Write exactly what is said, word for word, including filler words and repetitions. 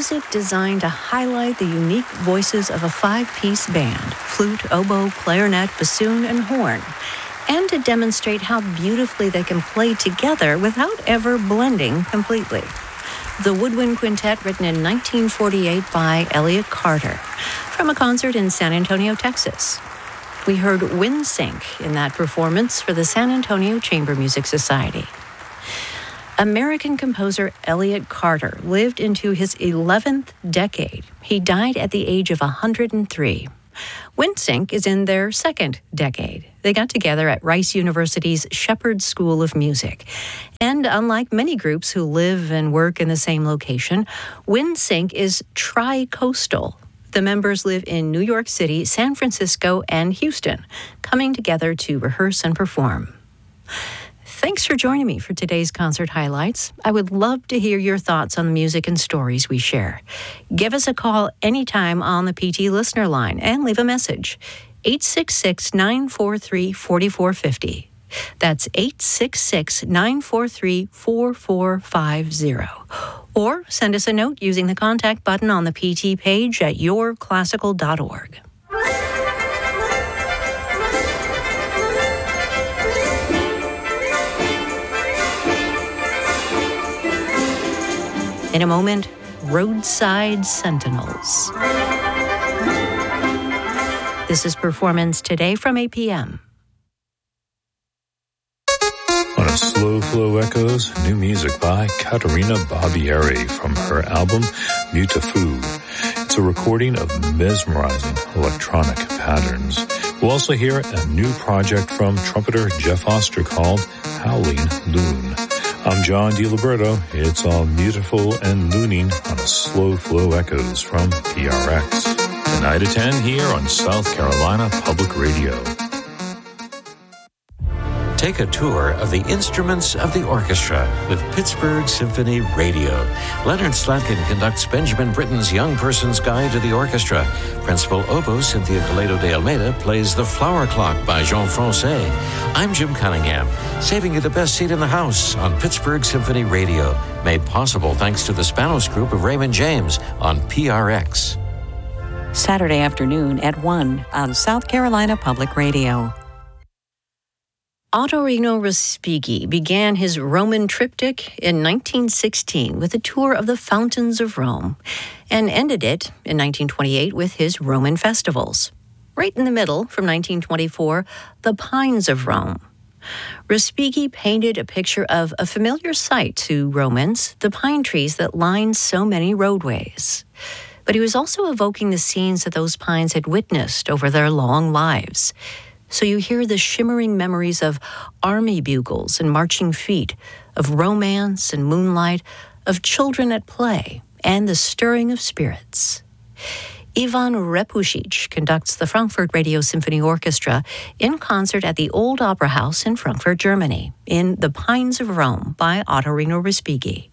music designed to highlight the unique voices of a five-piece band, flute, oboe, clarinet, bassoon, and horn, and to demonstrate how beautifully they can play together without ever blending completely. The Woodwind Quintet, written in nineteen forty-eight by Elliott Carter, from a concert in San Antonio, Texas. We heard Wind Sync in that performance for the San Antonio Chamber Music Society. American composer Elliott Carter lived into his eleventh decade. He died at the age of one hundred three. Wind Sync is in their second decade. They got together at Rice University's Shepherd School of Music. And unlike many groups who live and work in the same location, Wind Sync is tri-coastal. The members live in New York City, San Francisco, and Houston, coming together to rehearse and perform. Thanks for joining me for today's concert highlights. I would love to hear your thoughts on the music and stories we share. Give us a call anytime on the P T listener line and leave a message. eight six six, nine four three, four four five zero. That's eight six six, nine four three, four four five zero. Or send us a note using the contact button on the P T page at your classical dot org. In a moment, Roadside Sentinels. This is Performance Today from eight p.m. On a Slow Flow Echoes, new music by Caterina Barbieri from her album Mutafu. It's a recording of mesmerizing electronic patterns. We'll also hear a new project from trumpeter Jeff Oster called Howling Loon. I'm John DiLiberto. It's all beautiful and looning on a Slow Flow Echoes from P R X. Tonight at ten here on South Carolina Public Radio. Take a tour of the instruments of the orchestra with Pittsburgh Symphony Radio. Leonard Slatkin conducts Benjamin Britten's Young Person's Guide to the Orchestra. Principal oboe Cynthia Toledo de Almeida plays The Flower Clock by Jean Francais. I'm Jim Cunningham, saving you the best seat in the house on Pittsburgh Symphony Radio. Made possible thanks to the Spanos Group of Raymond James on P R X. Saturday afternoon at one on South Carolina Public Radio. Ottorino Respighi began his Roman triptych in nineteen sixteen with a tour of the fountains of Rome and ended it in nineteen twenty-eight with his Roman festivals. Right in the middle, from nineteen twenty-four, The Pines of Rome. Respighi painted a picture of a familiar sight to Romans, the pine trees that line so many roadways. But he was also evoking the scenes that those pines had witnessed over their long lives. So you hear the shimmering memories of army bugles and marching feet, of romance and moonlight, of children at play, and the stirring of spirits. Ivan Repusic conducts the Frankfurt Radio Symphony Orchestra in concert at the Old Opera House in Frankfurt, Germany, in The Pines of Rome by Ottorino Respighi.